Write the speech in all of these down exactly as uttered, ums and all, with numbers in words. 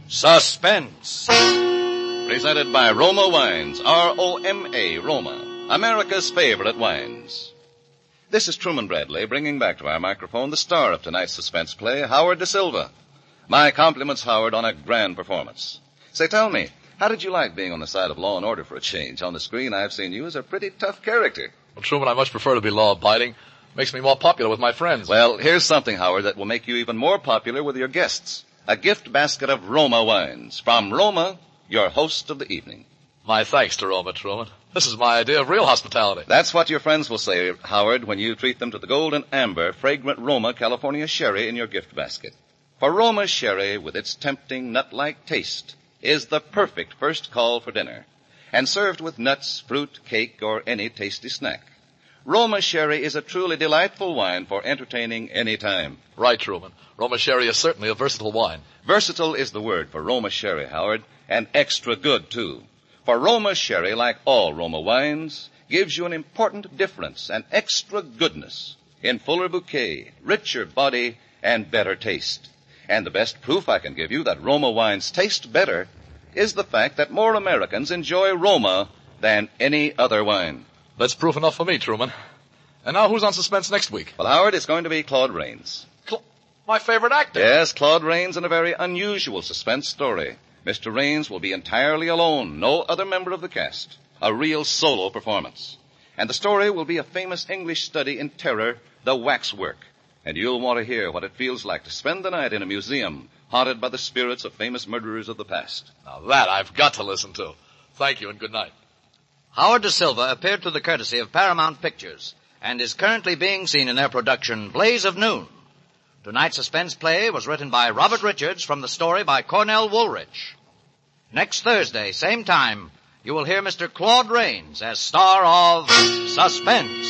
Suspense. Presented by Roma Wines, R O M A, Roma, America's favorite wines. This is Truman Bradley bringing back to our microphone the star of tonight's suspense play, Howard Da Silva. My compliments, Howard, on a grand performance. Say, tell me, how did you like being on the side of law and order for a change? On the screen, I've seen you as a pretty tough character. Well, Truman, I much prefer to be law-abiding. Makes me more popular with my friends. Well, here's something, Howard, that will make you even more popular with your guests. A gift basket of Roma wines. From Roma, your host of the evening. My thanks to Roma, Truman. This is my idea of real hospitality. That's what your friends will say, Howard, when you treat them to the golden amber, fragrant Roma California sherry in your gift basket. For Roma sherry, with its tempting nut-like taste, is the perfect first call for dinner, and served with nuts, fruit, cake, or any tasty snack. Roma sherry is a truly delightful wine for entertaining any time. Right, Truman. Roma sherry is certainly a versatile wine. Versatile is the word for Roma sherry, Howard, and extra good, too. For Roma sherry, like all Roma wines, gives you an important difference and extra goodness in fuller bouquet, richer body, and better taste. And the best proof I can give you that Roma wines taste better is the fact that more Americans enjoy Roma than any other wine. That's proof enough for me, Truman. And now who's on Suspense next week? Well, Howard, it's going to be Claude Rains. Cl- my favorite actor. Yes, Claude Rains in a very unusual suspense story. Mister Rains will be entirely alone, no other member of the cast. A real solo performance. And the story will be a famous English study in terror, The Waxwork. And you'll want to hear what it feels like to spend the night in a museum haunted by the spirits of famous murderers of the past. Now that I've got to listen to. Thank you and good night. Howard Da Silva appeared through the courtesy of Paramount Pictures and is currently being seen in their production, Blaze of Noon. Tonight's suspense play was written by Robert Richards from the story by Cornell Woolrich. Next Thursday, same time, you will hear Mister Claude Rains as star of Suspense.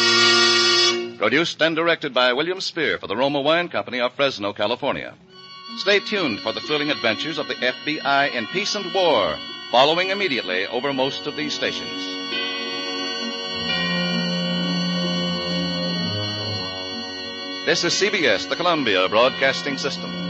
Produced and directed by William Spear for the Roma Wine Company of Fresno, California. Stay tuned for the thrilling adventures of the F B I in peace and war, following immediately over most of these stations. This is C B S, the Columbia Broadcasting System.